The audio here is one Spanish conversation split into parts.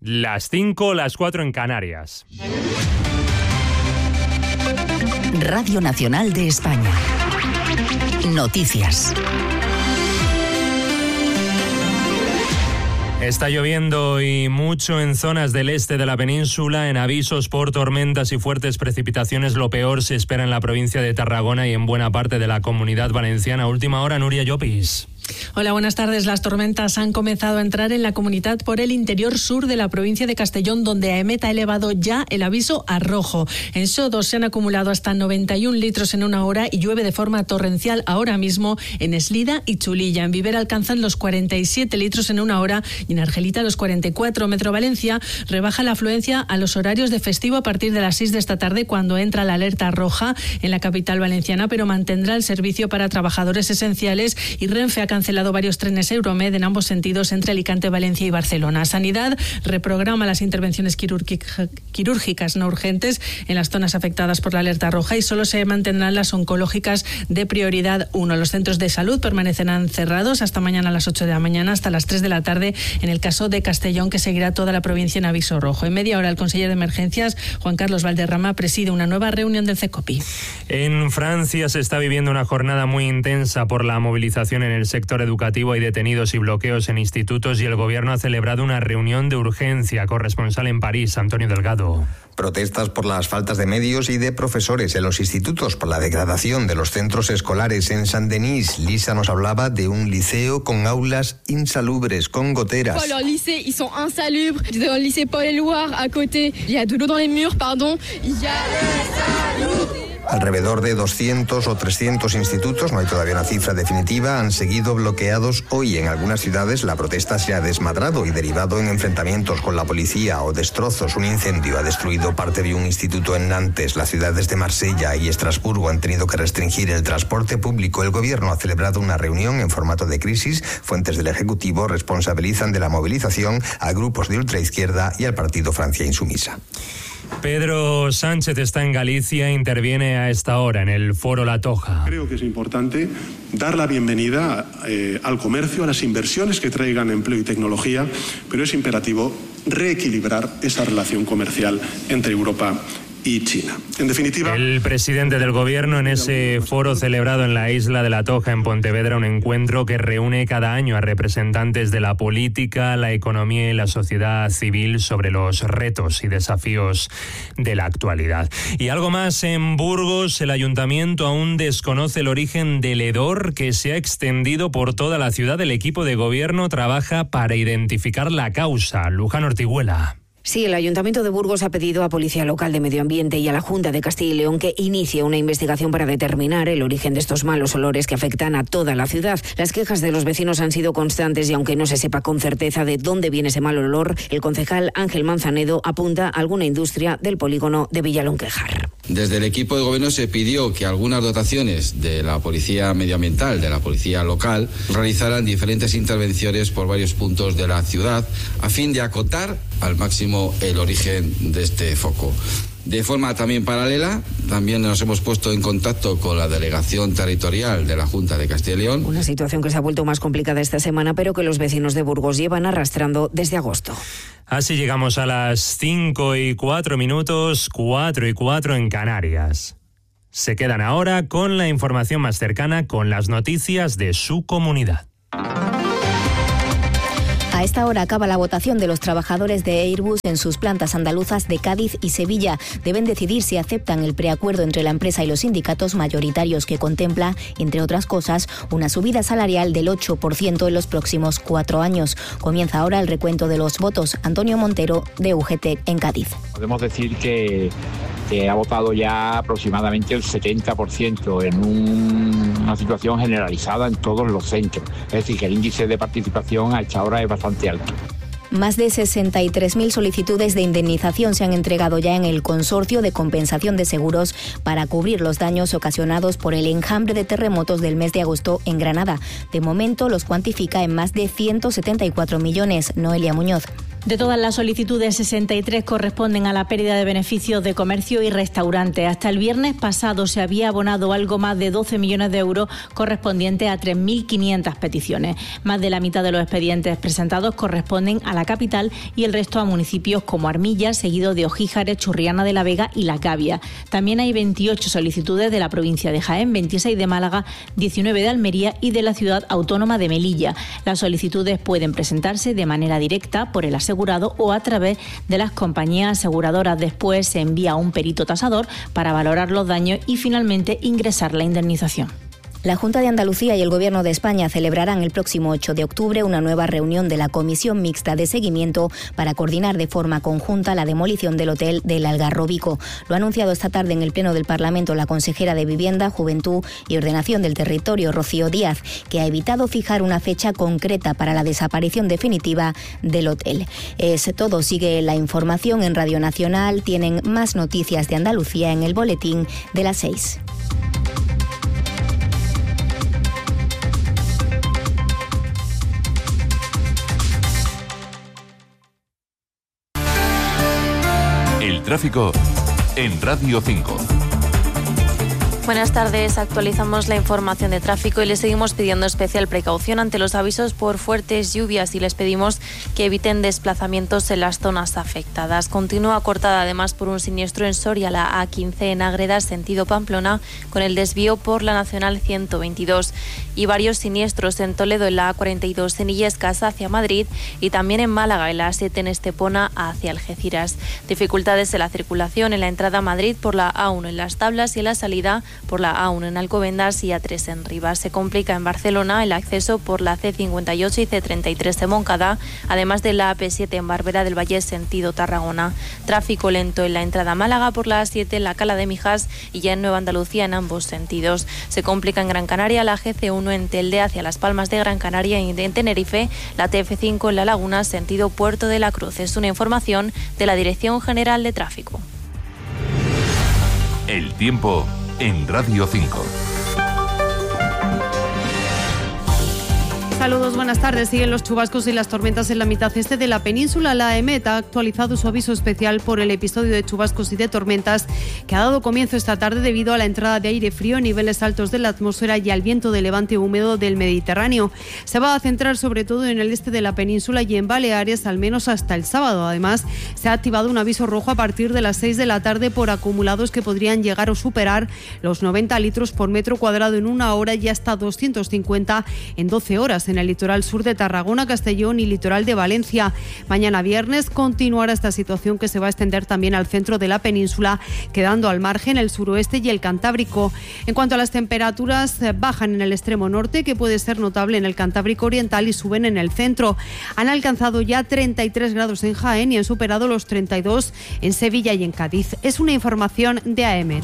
Las 5, las 4 en Canarias. Radio Nacional de España. Noticias. Está lloviendo y mucho en zonas del este de la península, en avisos por tormentas y fuertes precipitaciones. Lo peor se espera en la provincia de Tarragona y en buena parte de la Comunidad Valenciana. Última hora, Nuria Llopis. Hola, buenas tardes. Las tormentas han comenzado a entrar en la comunidad por el interior sur de la provincia de Castellón, donde AEMET ha elevado ya el aviso a rojo. En Sodos se han acumulado hasta 91 litros en una hora y llueve de forma torrencial ahora mismo en Eslida y Chulilla. En Viver alcanzan los 47 litros en una hora y en Argelita los 44. Metro Valencia rebaja la afluencia a los horarios de festivo a partir de las 6 de esta tarde, cuando entra la alerta roja en la capital valenciana, pero mantendrá el servicio para trabajadores esenciales, y Renfe ha cancelado varios trenes Euromed en ambos sentidos entre Alicante, Valencia y Barcelona. Sanidad reprograma las intervenciones quirúrgicas no urgentes en las zonas afectadas por la alerta roja y solo se mantendrán las oncológicas de prioridad 1. Los centros de salud permanecerán cerrados hasta mañana a las 8 de la mañana hasta las 3 de la tarde en el caso de Castellón, que seguirá toda la provincia en aviso rojo. En media hora, el consejero de Emergencias, Juan Carlos Valderrama, preside una nueva reunión del CECOPI. En Francia se está viviendo una jornada muy intensa por la movilización en el sector educativo. Hay detenidos y bloqueos en institutos y el gobierno ha celebrado una reunión de urgencia. Corresponsal en París, Antonio Delgado. Protestas por las faltas de medios y de profesores en los institutos, por la degradación de los centros escolares. En Saint-Denis, Lisa nos hablaba de un liceo con aulas insalubres, con goteras. Los lycées, ils sont insalubres. Dans le lycée Paul-Éluard, à côté, il y a de l'eau dans les murs, pardon. Il y a... Alrededor de 200 o 300 institutos, no hay todavía una cifra definitiva, han seguido bloqueados hoy. En algunas ciudades la protesta se ha desmadrado y derivado en enfrentamientos con la policía o destrozos. Un incendio ha destruido parte de un instituto en Nantes. Las ciudades de Marsella y Estrasburgo han tenido que restringir el transporte público. El gobierno ha celebrado una reunión en formato de crisis. Fuentes del Ejecutivo responsabilizan de la movilización a grupos de ultraizquierda y al partido Francia Insumisa. Pedro Sánchez está en Galicia e interviene a esta hora en el Foro La Toja. Creo que es importante dar la bienvenida al comercio, a las inversiones que traigan empleo y tecnología, pero es imperativo reequilibrar esa relación comercial entre Europa y China. En definitiva, el presidente del gobierno en ese foro celebrado en la isla de La Toja, en Pontevedra, un encuentro que reúne cada año a representantes de la política, la economía y la sociedad civil sobre los retos y desafíos de la actualidad. Y algo más, en Burgos, el ayuntamiento aún desconoce el origen del hedor que se ha extendido por toda la ciudad. El equipo de gobierno trabaja para identificar la causa. Luján Ortiguela. Sí, el Ayuntamiento de Burgos ha pedido a Policía Local de Medio Ambiente y a la Junta de Castilla y León que inicie una investigación para determinar el origen de estos malos olores que afectan a toda la ciudad. Las quejas de los vecinos han sido constantes y aunque no se sepa con certeza de dónde viene ese mal olor, el concejal Ángel Manzanedo apunta a alguna industria del polígono de Villalonquejar. Desde el equipo de gobierno se pidió que algunas dotaciones de la Policía Medioambiental, de la Policía Local, realizaran diferentes intervenciones por varios puntos de la ciudad a fin de acotar al máximo el origen de este foco. De forma también paralela, también nos hemos puesto en contacto con la Delegación Territorial de la Junta de Castilla y León. Una situación que se ha vuelto más complicada esta semana, pero que los vecinos de Burgos llevan arrastrando desde agosto. Así llegamos a las 5:04, 4:04 en Canarias. Se quedan ahora con la información más cercana, con las noticias de su comunidad. A esta hora acaba la votación de los trabajadores de Airbus en sus plantas andaluzas de Cádiz y Sevilla. Deben decidir si aceptan el preacuerdo entre la empresa y los sindicatos mayoritarios que contempla, entre otras cosas, una subida salarial del 8% en los próximos 4 años. Comienza ahora el recuento de los votos. Antonio Montero, de UGT en Cádiz. Podemos decir que ha votado ya aproximadamente el 70% en una situación generalizada en todos los centros. Es decir, que el índice de participación a esta hora es bastante alto. Más de 63.000 solicitudes de indemnización se han entregado ya en el Consorcio de Compensación de Seguros para cubrir los daños ocasionados por el enjambre de terremotos del mes de agosto en Granada. De momento los cuantifica en más de 174 millones. Noelia Muñoz. De todas las solicitudes, 63 corresponden a la pérdida de beneficios de comercio y restaurantes. Hasta el viernes pasado se había abonado algo más de 12 millones de euros correspondientes a 3.500 peticiones. Más de la mitad de los expedientes presentados corresponden a la capital y el resto a municipios como Armilla, seguido de Ojíjares, Churriana de la Vega y La Gavia. También hay 28 solicitudes de la provincia de Jaén, 26 de Málaga, 19 de Almería y de la ciudad autónoma de Melilla. Las solicitudes pueden presentarse de manera directa por el asegurado o a través de las compañías aseguradoras. Después se envía a un perito tasador para valorar los daños y finalmente ingresar la indemnización. La Junta de Andalucía y el Gobierno de España celebrarán el próximo 8 de octubre una nueva reunión de la Comisión Mixta de Seguimiento para coordinar de forma conjunta la demolición del hotel del Algarrobico. Lo ha anunciado esta tarde en el Pleno del Parlamento la consejera de Vivienda, Juventud y Ordenación del Territorio, Rocío Díaz, que ha evitado fijar una fecha concreta para la desaparición definitiva del hotel. Es todo. Sigue la información en Radio Nacional. Tienen más noticias de Andalucía en el boletín de las 6. Tráfico en Radio 5. Buenas tardes, actualizamos la información de tráfico y les seguimos pidiendo especial precaución ante los avisos por fuertes lluvias y les pedimos que eviten desplazamientos en las zonas afectadas. Continúa cortada además por un siniestro en Soria, la A15 en Ágreda, sentido Pamplona, con el desvío por la Nacional 122 y varios siniestros en Toledo en la A42 en Illescas hacia Madrid y también en Málaga en la A7 en Estepona hacia Algeciras. Dificultades en la circulación en la entrada a Madrid por la A1 en Las Tablas y en la salida por la A1 en Alcobendas y A3 en Rivas. Se complica en Barcelona el acceso por la C58 y C33 de Moncada, además de la AP7 en Barberá del Valle sentido Tarragona. Tráfico lento en la entrada a Málaga por la A7 en la Cala de Mijas y ya en Nueva Andalucía en ambos sentidos. Se complica en Gran Canaria la GC1 en Telde hacia Las Palmas de Gran Canaria y en Tenerife la TF5 en La Laguna sentido Puerto de la Cruz. Es una información de la Dirección General de Tráfico. El tiempo en Radio 5. Saludos, buenas tardes. Siguen los chubascos y las tormentas en la mitad este de la península. La EMET ha actualizado su aviso especial por el episodio de chubascos y de tormentas que ha dado comienzo esta tarde debido a la entrada de aire frío en niveles altos de la atmósfera y al viento de levante húmedo del Mediterráneo. Se va a centrar sobre todo en el este de la península y en Baleares, al menos hasta el sábado. Además, se ha activado un aviso rojo a partir de las 6 de la tarde por acumulados que podrían llegar o superar los 90 litros por metro cuadrado en una hora y hasta 250 en 12 horas. En el litoral sur de Tarragona, Castellón y litoral de Valencia. Mañana viernes continuará esta situación que se va a extender también al centro de la península, quedando al margen el suroeste y el Cantábrico. En cuanto a las temperaturas, bajan en el extremo norte, que puede ser notable en el Cantábrico oriental, y suben en el centro. Han alcanzado ya 33 grados en Jaén y han superado los 32 en Sevilla y en Cádiz. Es una información de AEMET.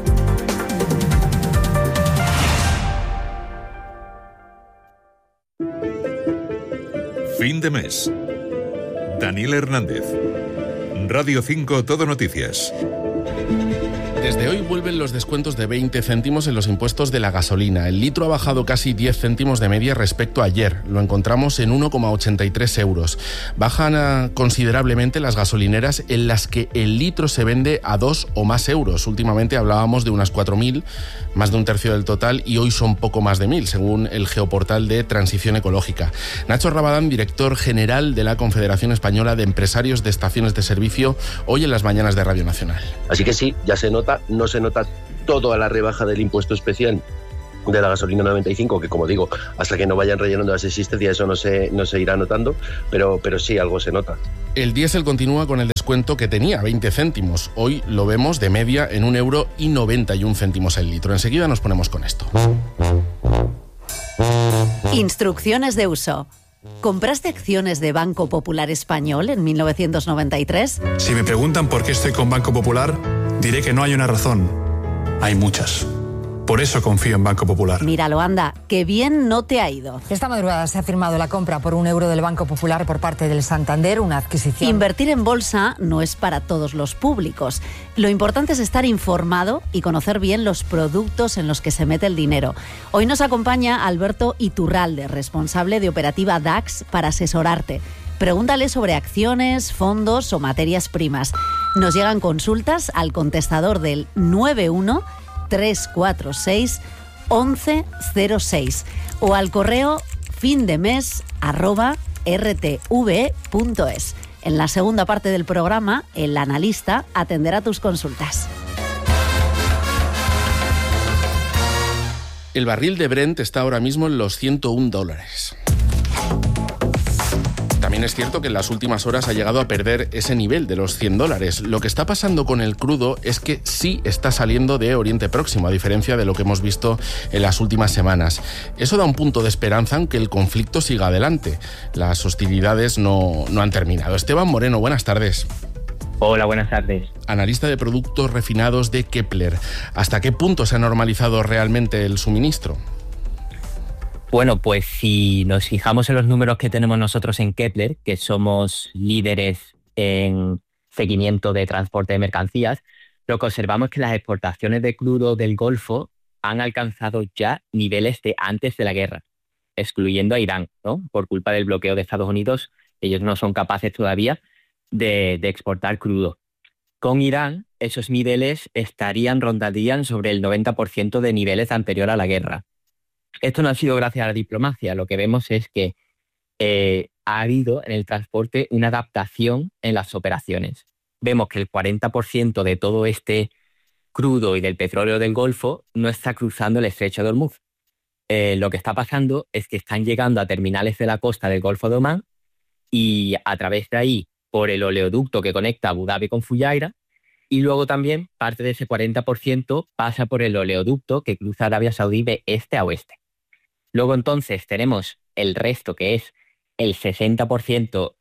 Fin de mes. Daniel Hernández. Radio 5 Todo Noticias. Desde hoy vuelven los descuentos de 20 céntimos en los impuestos de la gasolina. El litro ha bajado casi 10 céntimos de media respecto a ayer. Lo encontramos en 1,83 euros. Bajan considerablemente las gasolineras en las que el litro se vende a 2 o más euros. Últimamente hablábamos de unas 4.000, más de un tercio del total, y hoy son poco más de 1.000, según el geoportal de Transición Ecológica. Nacho Rabadán, director general de la Confederación Española de Empresarios de Estaciones de Servicio, hoy en las mañanas de Radio Nacional. Así que sí, ya se nota. No se nota toda la rebaja del impuesto especial de la gasolina 95, que como digo, hasta que no vayan rellenando las existencias eso no se irá notando, pero sí algo se nota. El diésel continúa con el descuento que tenía, 20 céntimos. Hoy lo vemos de media en 1,91 € el litro. Enseguida nos ponemos con esto. Instrucciones de uso. ¿Compraste acciones de Banco Popular Español en 1993? Si me preguntan por qué estoy con Banco Popular, diré que no hay una razón. Hay muchas. Por eso confío en Banco Popular. Míralo, anda, que bien no te ha ido. Esta madrugada se ha firmado la compra por €1 del Banco Popular por parte del Santander, una adquisición. Invertir en bolsa no es para todos los públicos. Lo importante es estar informado y conocer bien los productos en los que se mete el dinero. Hoy nos acompaña Alberto Iturralde, responsable de operativa DAX, para asesorarte. Pregúntale sobre acciones, fondos o materias primas. Nos llegan consultas al contestador del 91 346 1106 o al correo findemes@rtve.es. En la segunda parte del programa, el analista atenderá tus consultas. El barril de Brent está ahora mismo en los $101. También es cierto que en las últimas horas ha llegado a perder ese nivel de los $100. Lo que está pasando con el crudo es que sí está saliendo de Oriente Próximo, a diferencia de lo que hemos visto en las últimas semanas. Eso da un punto de esperanza, aunque el conflicto siga adelante. Las hostilidades no han terminado. Esteban Moreno, buenas tardes. Hola, buenas tardes. Analista de productos refinados de Kepler. ¿Hasta qué punto se ha normalizado realmente el suministro? Bueno, pues si nos fijamos en los números que tenemos nosotros en Kepler, que somos líderes en seguimiento de transporte de mercancías, lo que observamos es que las exportaciones de crudo del Golfo han alcanzado ya niveles de antes de la guerra, excluyendo a Irán, ¿no? Por culpa del bloqueo de Estados Unidos, ellos no son capaces todavía de exportar crudo. Con Irán, esos niveles rondarían sobre el 90% de niveles anterior a la guerra. Esto no ha sido gracias a la diplomacia. Lo que vemos es que ha habido en el transporte una adaptación en las operaciones. Vemos que el 40% de todo este crudo y del petróleo del Golfo no está cruzando el estrecho de Hormuz. Lo que está pasando es que están llegando a terminales de la costa del Golfo de Omán y a través de ahí por el oleoducto que conecta Abu Dhabi con Fujairah, y luego también parte de ese 40% pasa por el oleoducto que cruza Arabia Saudí de este a oeste. Luego entonces tenemos el resto, que es el 60%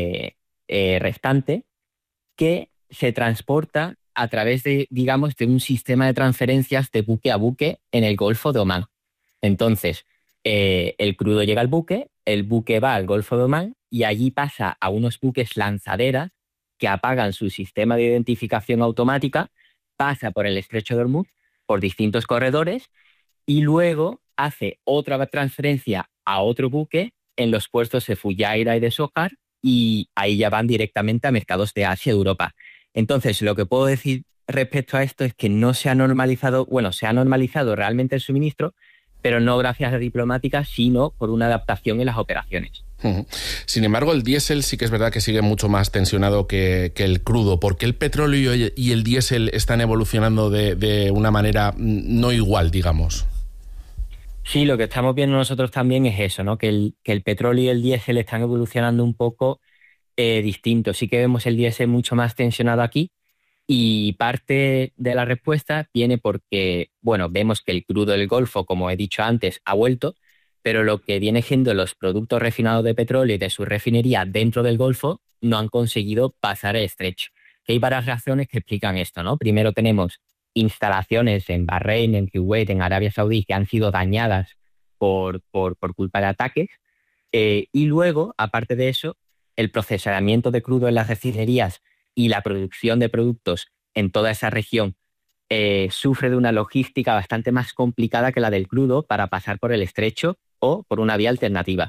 restante, que se transporta a través de, digamos, de un sistema de transferencias de buque a buque en el Golfo de Omán. Entonces, el crudo llega al buque, el buque va al Golfo de Omán y allí pasa a unos buques lanzaderas que apagan su sistema de identificación automática, pasa por el estrecho de Hormuz, por distintos corredores, y luego hace otra transferencia a otro buque en los puertos de Fujairah y de Sohar, y ahí ya van directamente a mercados de Asia y Europa. Entonces, lo que puedo decir respecto a esto es que no se ha normalizado, se ha normalizado realmente el suministro, pero no gracias a la diplomática, sino por una adaptación en las operaciones. Sin embargo, el diésel sí que es verdad que sigue mucho más tensionado que el crudo. ¿Por qué el petróleo y el diésel están evolucionando de una manera no igual, digamos? Sí, lo que estamos viendo nosotros también es eso, ¿no? Que el petróleo y el diésel están evolucionando un poco distinto. Sí que vemos el diésel mucho más tensionado aquí, y parte de la respuesta viene porque, vemos que el crudo del Golfo, como he dicho antes, ha vuelto, pero lo que viene siendo los productos refinados de petróleo y de su refinería dentro del Golfo no han conseguido pasar el estrecho. Hay varias razones que explican esto, ¿no? Primero tenemos instalaciones en Bahrein, en Kuwait, en Arabia Saudí, que han sido dañadas por culpa de ataques. Y luego, aparte de eso, el procesamiento de crudo en las refinerías y la producción de productos en toda esa región sufre de una logística bastante más complicada que la del crudo para pasar por el estrecho o por una vía alternativa.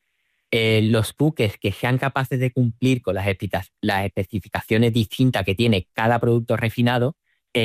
Los buques que sean capaces de cumplir con las especificaciones distintas que tiene cada producto refinado,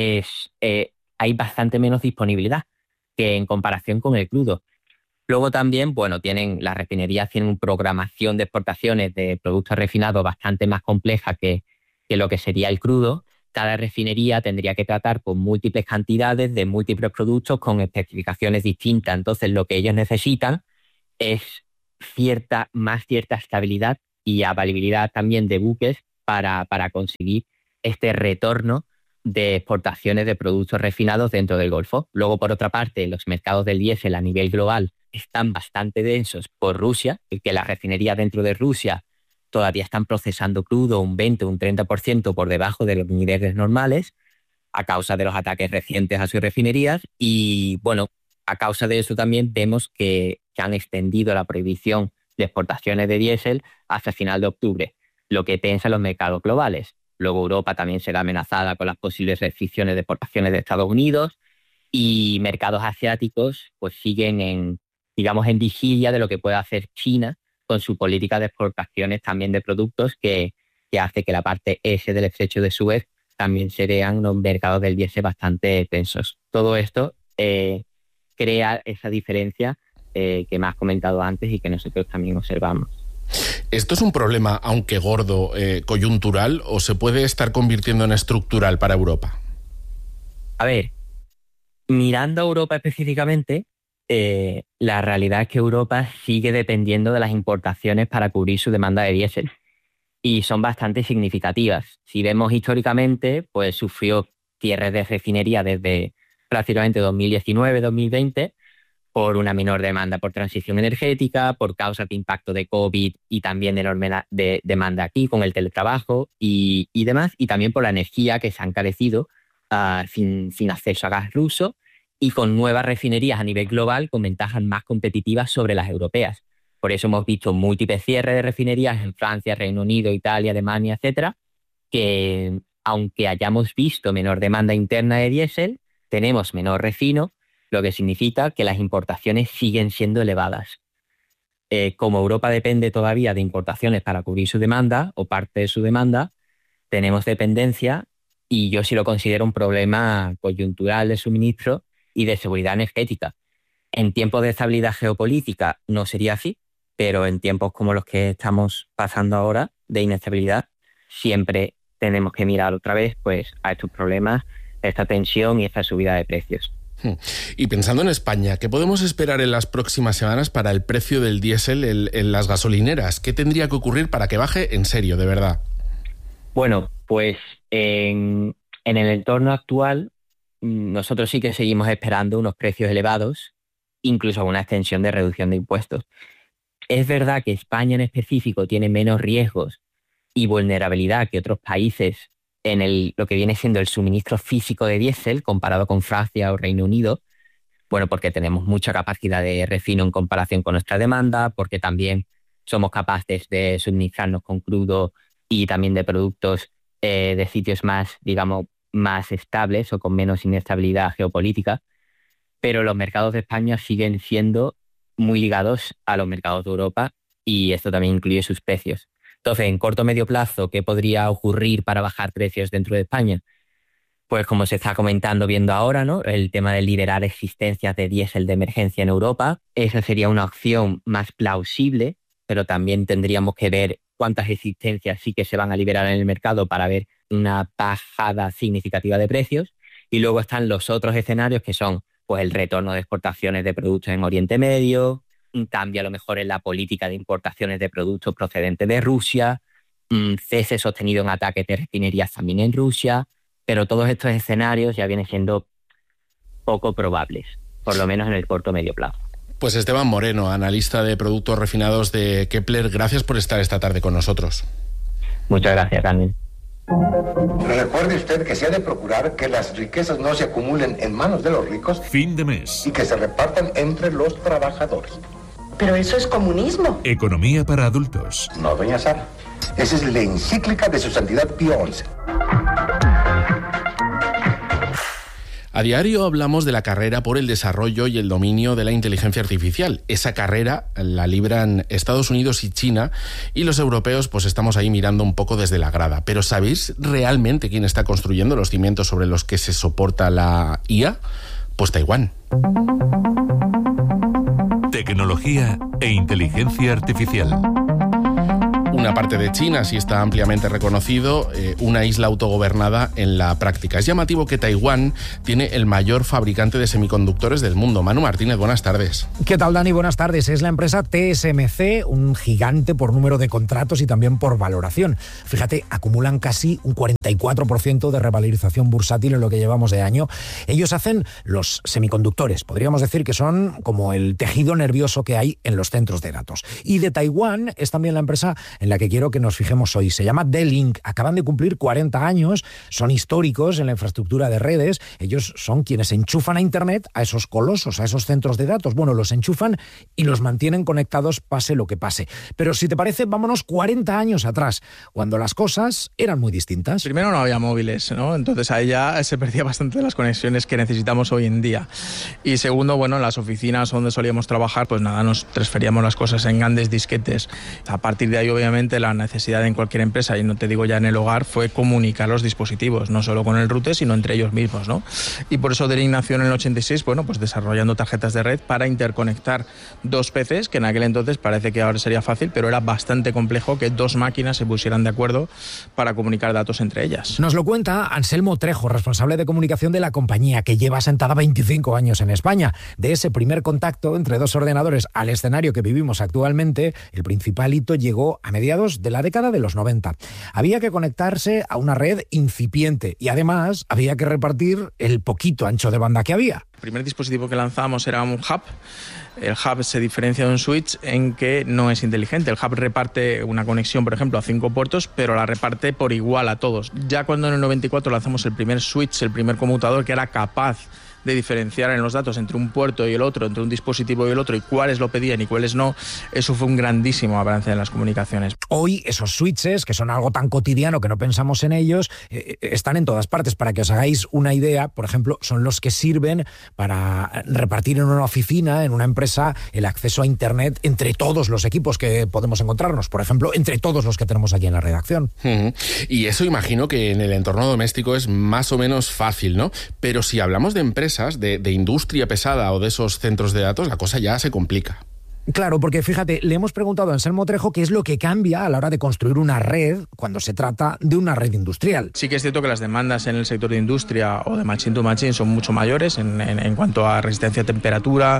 hay bastante menos disponibilidad que en comparación con el crudo. Luego también, las refinerías tienen una programación de exportaciones de productos refinados bastante más compleja que lo que sería el crudo. Cada refinería tendría que tratar con múltiples cantidades de múltiples productos con especificaciones distintas. Entonces, lo que ellos necesitan es cierta estabilidad y availabilidad también de buques para conseguir este retorno de exportaciones de productos refinados dentro del Golfo. Luego, por otra parte, los mercados del diésel a nivel global están bastante densos por Rusia, que las refinerías dentro de Rusia todavía están procesando crudo un 20 o un 30% por debajo de los niveles normales a causa de los ataques recientes a sus refinerías. Y a causa de eso también vemos que han extendido la prohibición de exportaciones de diésel hasta final de octubre, lo que tensa los mercados globales. Luego Europa también será amenazada con las posibles restricciones de exportaciones de Estados Unidos, y mercados asiáticos siguen en vigilia de lo que pueda hacer China con su política de exportaciones también de productos que hace que la parte S del estrecho de Suez también se vean unos mercados del diésel bastante tensos. Todo esto crea esa diferencia que me has comentado antes y que nosotros también observamos. ¿Esto es un problema, aunque gordo, coyuntural, o se puede estar convirtiendo en estructural para Europa? A ver, mirando a Europa específicamente, la realidad es que Europa sigue dependiendo de las importaciones para cubrir su demanda de diésel y son bastante significativas. Si vemos históricamente, pues sufrió cierres de refinería desde prácticamente 2019-2020 por una menor demanda por transición energética, por causas de impacto de COVID y también de enorme demanda aquí con el teletrabajo y demás, y también por la energía que se ha encarecido sin acceso a gas ruso y con nuevas refinerías a nivel global con ventajas más competitivas sobre las europeas. Por eso hemos visto múltiples cierres de refinerías en Francia, Reino Unido, Italia, Alemania, etcétera, que aunque hayamos visto menor demanda interna de diésel, tenemos menor refino, lo que significa que las importaciones siguen siendo elevadas. Como Europa depende todavía de importaciones para cubrir su demanda o parte de su demanda, tenemos dependencia y yo sí lo considero un problema coyuntural de suministro y de seguridad energética. En tiempos de estabilidad geopolítica no sería así, pero en tiempos como los que estamos pasando ahora, de inestabilidad, siempre tenemos que mirar otra vez pues, a estos problemas, esta tensión y esta subida de precios. Y pensando en España, ¿qué podemos esperar en las próximas semanas para el precio del diésel en las gasolineras? ¿Qué tendría que ocurrir para que baje en serio, de verdad? Bueno, pues en el entorno actual nosotros sí que seguimos esperando unos precios elevados, incluso una extensión de reducción de impuestos. Es verdad que España en específico tiene menos riesgos y vulnerabilidad que otros países en lo que viene siendo el suministro físico de diésel comparado con Francia o Reino Unido, bueno, porque tenemos mucha capacidad de refino en comparación con nuestra demanda, porque también somos capaces de suministrarnos con crudo y también de productos de sitios más, digamos, más estables o con menos inestabilidad geopolítica, pero los mercados de España siguen siendo muy ligados a los mercados de Europa y esto también incluye sus precios. Entonces, en corto o medio plazo, ¿qué podría ocurrir para bajar precios dentro de España? Pues como se está comentando, viendo ahora, ¿no? El tema de liberar existencias de diésel de emergencia en Europa. Esa sería una opción más plausible, pero también tendríamos que ver cuántas existencias sí que se van a liberar en el mercado para ver una bajada significativa de precios. Y luego están los otros escenarios que son pues, el retorno de exportaciones de productos en Oriente Medio, un cambio a lo mejor en la política de importaciones de productos procedentes de Rusia, cese sostenido en ataques de refinerías también en Rusia, pero todos estos escenarios ya vienen siendo poco probables, por lo menos en el corto o medio plazo. Pues Esteban Moreno, analista de productos refinados de Kepler, gracias por estar esta tarde con nosotros. Muchas gracias, Daniel. Recuerde usted que se ha de procurar que las riquezas no se acumulen en manos de los ricos. Fin de mes. Y que se repartan entre los trabajadores. Pero eso es comunismo. Economía para adultos. No, doña Sara. Esa es la encíclica de su santidad Pío XI. A diario hablamos de la carrera por el desarrollo y el dominio de la inteligencia artificial. Esa carrera la libran Estados Unidos y China y los europeos pues estamos ahí mirando un poco desde la grada. Pero ¿sabéis realmente quién está construyendo los cimientos sobre los que se soporta la IA? Pues Taiwán. Tecnología e inteligencia artificial. Una parte de China sí está ampliamente reconocido, una isla autogobernada en la práctica. Es llamativo que Taiwán tiene el mayor fabricante de semiconductores del mundo. Manu Martínez, buenas tardes. ¿Qué tal, Dani? Buenas tardes. Es la empresa TSMC, un gigante por número de contratos y también por valoración. Fíjate, acumulan casi un 44% de revalorización bursátil en lo que llevamos de año. Ellos hacen los semiconductores. Podríamos decir que son como el tejido nervioso que hay en los centros de datos. Y de Taiwán es también la empresa en en la que quiero que nos fijemos hoy. Se llama D-Link. Acaban de cumplir 40 años, son históricos en la infraestructura de redes. Ellos son quienes enchufan a Internet a esos colosos, a esos centros de datos. Bueno, los enchufan y los mantienen conectados pase lo que pase. Pero si te parece, vámonos 40 años atrás, cuando las cosas eran muy distintas. Primero no había móviles, ¿no? Entonces ahí ya se perdía bastante de las conexiones que necesitamos hoy en día. Y segundo, bueno, en las oficinas donde solíamos trabajar, pues nada, nos transferíamos las cosas en grandes disquetes. A partir de ahí, obviamente, la necesidad en cualquier empresa, y no te digo ya en el hogar, fue comunicar los dispositivos, no solo con el router, sino entre ellos mismos, ¿no? Y por eso D-Link nació en el 86, bueno, pues desarrollando tarjetas de red para interconectar dos PCs, que en aquel entonces parece que ahora sería fácil, pero era bastante complejo que dos máquinas se pusieran de acuerdo para comunicar datos entre ellas. Nos lo cuenta Anselmo Trejo, responsable de comunicación de la compañía, que lleva sentada 25 años en España. De ese primer contacto entre dos ordenadores al escenario que vivimos actualmente, el principal hito llegó a mediados de la década de los 90. Había que conectarse a una red incipiente y además había que repartir el poquito ancho de banda que había. El primer dispositivo que lanzamos era un hub. El hub se diferencia de un switch en que no es inteligente. El hub reparte una conexión, por ejemplo, a 5 puertos, pero la reparte por igual a todos. Ya cuando en el 94 lanzamos el primer switch, el primer conmutador que era capaz de diferenciar en los datos entre un puerto y el otro, entre un dispositivo y el otro, y cuáles lo pedían y cuáles no, eso fue un grandísimo avance en las comunicaciones. Hoy esos switches, que son algo tan cotidiano que no pensamos en ellos, están en todas partes. Para que os hagáis una idea, por ejemplo, son los que sirven para repartir en una oficina, en una empresa, el acceso a Internet entre todos los equipos que podemos encontrarnos, por ejemplo, entre todos los que tenemos aquí en la redacción. Y eso imagino que en el entorno doméstico es más o menos fácil, ¿no? Pero si hablamos de empresas, de industria pesada o de esos centros de datos, la cosa ya se complica. Claro, porque fíjate, le hemos preguntado a Anselmo Trejo qué es lo que cambia a la hora de construir una red cuando se trata de una red industrial. Sí que es cierto que las demandas en el sector de industria o de machine to machine son mucho mayores en cuanto a resistencia a temperatura,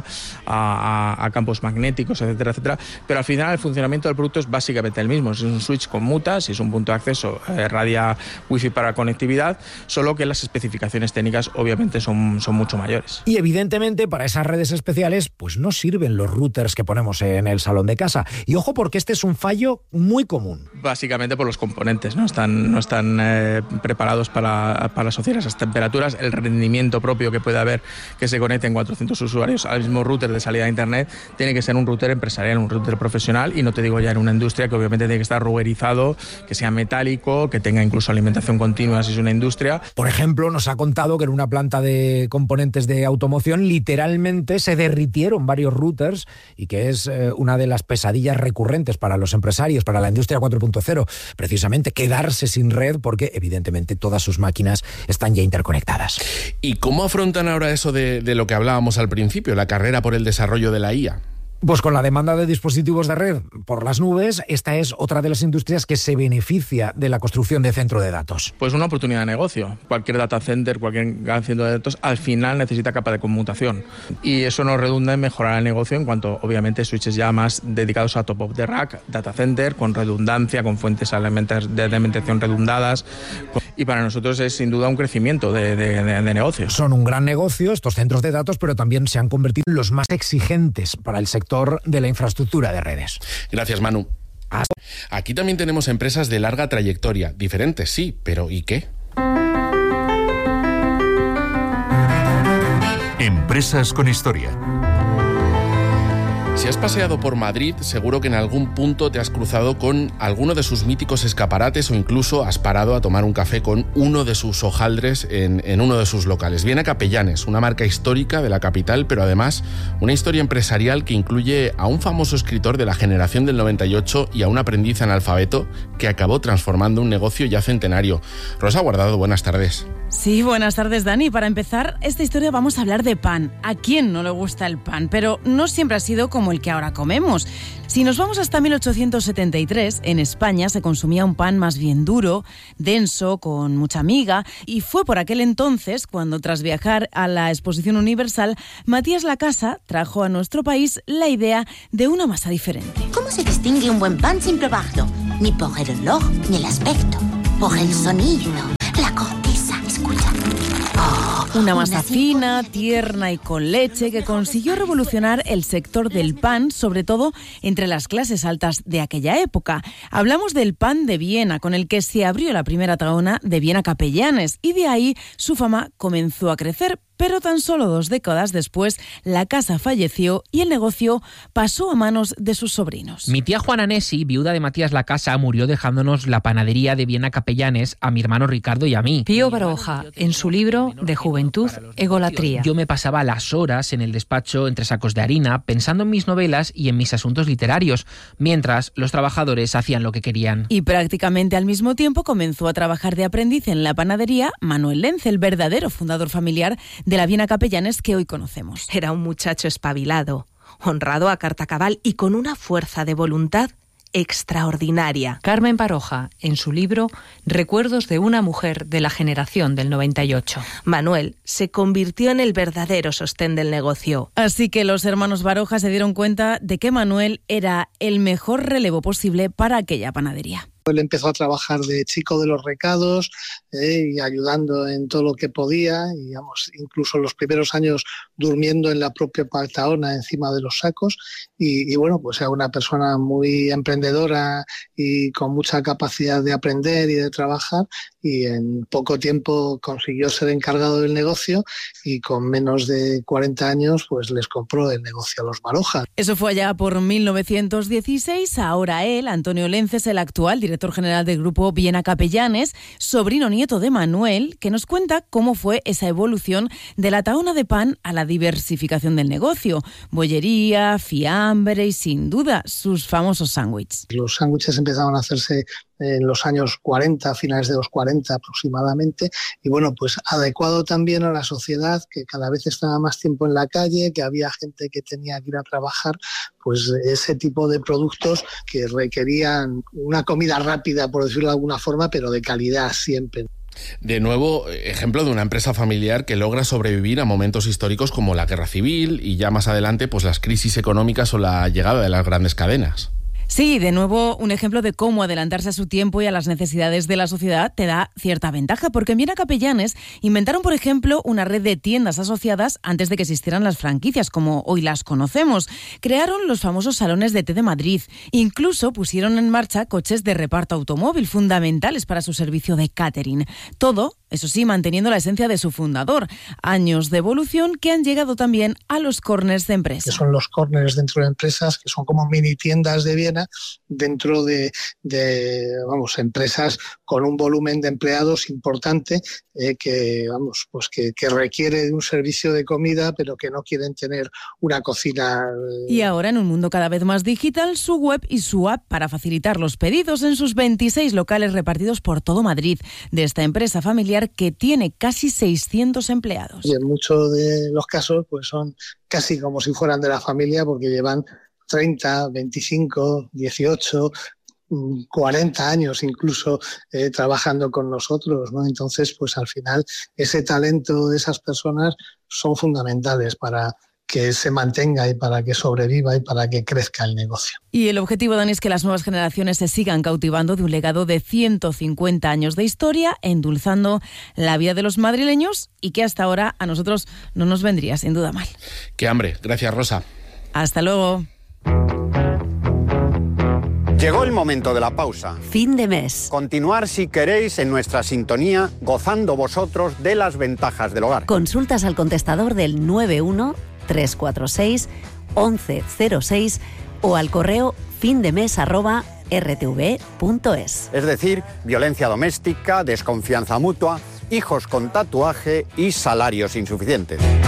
a campos magnéticos, etcétera, etcétera. Pero al final el funcionamiento del producto es básicamente el mismo. Si es un switch con mutas, si es un punto de acceso, radia wifi para conectividad, solo que las especificaciones técnicas obviamente son mucho mayores. Y evidentemente para esas redes especiales pues no sirven los routers que ponemos en el salón de casa. Y ojo, porque este es un fallo muy común. Básicamente por los componentes, no están preparados para asociar esas temperaturas. El rendimiento propio que puede haber que se conecten 400 usuarios al mismo router de salida a Internet tiene que ser un router empresarial, un router profesional, y no te digo ya en una industria que obviamente tiene que estar ruberizado, que sea metálico, que tenga incluso alimentación continua si es una industria. Por ejemplo, nos ha contado que en una planta de componentes de automoción literalmente se derritieron varios routers y que es una de las pesadillas recurrentes para los empresarios, para la industria 4.0, precisamente quedarse sin red porque evidentemente todas sus máquinas están ya interconectadas. ¿Y cómo afrontan ahora eso de lo que hablábamos al principio, la carrera por el desarrollo de la IA? Pues con la demanda de dispositivos de red por las nubes, esta es otra de las industrias que se beneficia de la construcción de centro de datos. Pues una oportunidad de negocio. Cualquier data center, cualquier gran centro de datos, al final necesita capa de conmutación. Y eso nos redunda en mejorar el negocio en cuanto, obviamente, switches ya más dedicados a top of the rack, data center, con redundancia, con fuentes de alimentación redundadas. Y para nosotros es sin duda un crecimiento de negocios. Son un gran negocio estos centros de datos, pero también se han convertido en los más exigentes para el sector de la infraestructura de redes. Gracias, Manu. Aquí también tenemos empresas de larga trayectoria, diferentes sí, pero ¿y qué? Empresas con historia. Si has paseado por Madrid, seguro que en algún punto te has cruzado con alguno de sus míticos escaparates o incluso has parado a tomar un café con uno de sus hojaldres en uno de sus locales. Viene a Capellanes, una marca histórica de la capital, pero además una historia empresarial que incluye a un famoso escritor de la generación del 98 y a un aprendiz analfabeto que acabó transformando un negocio ya centenario. Rosa Guardado, buenas tardes. Sí, buenas tardes, Dani. Para empezar esta historia vamos a hablar de pan. ¿A quién no le gusta el pan? Pero no siempre ha sido como el que ahora comemos. Si nos vamos hasta 1873, en España se consumía un pan más bien duro, denso, con mucha miga, y fue por aquel entonces cuando, tras viajar a la Exposición Universal, Matías Lacasa trajo a nuestro país la idea de una masa diferente. ¿Cómo se distingue un buen pan sin probarlo? Ni por el olor, ni el aspecto, por el sonido, la corteza. Escucha. Oh, Una masa fina, tierna y con leche que consiguió revolucionar el sector del pan, sobre todo entre las clases altas de aquella época. Hablamos del pan de Viena, con el que se abrió la primera tahona de Viena Capellanes, y de ahí su fama comenzó a crecer. Pero tan solo 2 décadas después, la casa falleció y el negocio pasó a manos de sus sobrinos. Mi tía Juana Nessi, viuda de Matías Lacasa, murió dejándonos la panadería de Viena Capellanes a mi hermano Ricardo y a mí. Pío Baroja, en su libro De Juventud, Egolatría. Yo me pasaba las horas en el despacho entre sacos de harina, pensando en mis novelas y en mis asuntos literarios, mientras los trabajadores hacían lo que querían. Y prácticamente al mismo tiempo comenzó a trabajar de aprendiz en la panadería Manuel Lenz, el verdadero fundador familiar de la Viena Capellanes que hoy conocemos. Era un muchacho espabilado, honrado a carta cabal y con una fuerza de voluntad extraordinaria. Carmen Baroja, en su libro Recuerdos de una mujer de la generación del 98. Manuel se convirtió en el verdadero sostén del negocio. Así que los hermanos Baroja se dieron cuenta de que Manuel era el mejor relevo posible para aquella panadería. Él empezó a trabajar de chico de los recados y ayudando en todo lo que podía, y incluso los primeros años durmiendo en la propia tahona encima de los sacos, y bueno, pues era una persona muy emprendedora y con mucha capacidad de aprender y de trabajar, y en poco tiempo consiguió ser encargado del negocio y con menos de 40 años pues les compró el negocio a los Baroja. Eso fue allá por 1916. Ahora él, Antonio Lenz, es el actual director general del grupo Viena Capellanes, sobrino nieto de Manuel, que nos cuenta cómo fue esa evolución de la tahona de pan a la diversificación del negocio. Bollería, fiambre y, sin duda, sus famosos sándwiches. Los sándwiches empezaron a hacerse en los años 40, finales de los 40 aproximadamente, y bueno, pues adecuado también a la sociedad, que cada vez estaba más tiempo en la calle, que había gente que tenía que ir a trabajar, pues ese tipo de productos que requerían una comida rápida, por decirlo de alguna forma, pero de calidad siempre. De nuevo, ejemplo de una empresa familiar que logra sobrevivir a momentos históricos como la Guerra Civil y ya más adelante pues las crisis económicas o la llegada de las grandes cadenas. Sí, de nuevo, un ejemplo de cómo adelantarse a su tiempo y a las necesidades de la sociedad te da cierta ventaja, porque en Viena Capellanes inventaron, por ejemplo, una red de tiendas asociadas antes de que existieran las franquicias, como hoy las conocemos. Crearon los famosos salones de té de Madrid. Incluso pusieron en marcha coches de reparto automóvil, fundamentales para su servicio de catering. Todo, eso sí, manteniendo la esencia de su fundador. Años de evolución que han llegado también a los corners de empresa. Que son los corners dentro de empresas, que son como mini tiendas de Viena, dentro de empresas con un volumen de empleados importante, que requiere de un servicio de comida, pero que no quieren tener una cocina. Y ahora, en un mundo cada vez más digital, su web y su app para facilitar los pedidos en sus 26 locales repartidos por todo Madrid, de esta empresa familiar que tiene casi 600 empleados. Y en muchos de los casos pues son casi como si fueran de la familia, porque llevan 30, 25, 18, 40 años incluso trabajando con nosotros, ¿no? Entonces, pues al final ese talento de esas personas son fundamentales para que se mantenga y para que sobreviva y para que crezca el negocio. Y el objetivo, Dani, es que las nuevas generaciones se sigan cautivando de un legado de 150 años de historia, endulzando la vida de los madrileños, y que hasta ahora a nosotros no nos vendría sin duda mal. ¡Qué hambre! Gracias, Rosa. Hasta luego. Llegó el momento de la pausa. Fin de mes. Continuar, si queréis, en nuestra sintonía, gozando vosotros de las ventajas del hogar. Consultas al contestador del 91-346-1106 o al correo findemes@rtv.es. Es decir, violencia doméstica, desconfianza mutua, hijos con tatuaje y salarios insuficientes.